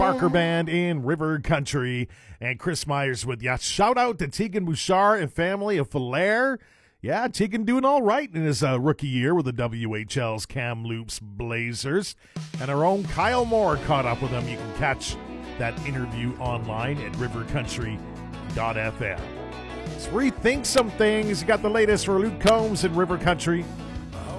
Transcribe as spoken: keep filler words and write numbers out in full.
Barker Band in River Country. And Chris Myers with you. Shout out to Tegan Bouchard and family of Falaire. Yeah, Tegan doing all right in his uh, rookie year with the W H L's Kamloops Blazers. And our own Kyle Moore caught up with him. You can catch that interview online at river country dot f m. Let's rethink some things. You got the latest for Luke Combs in River Country.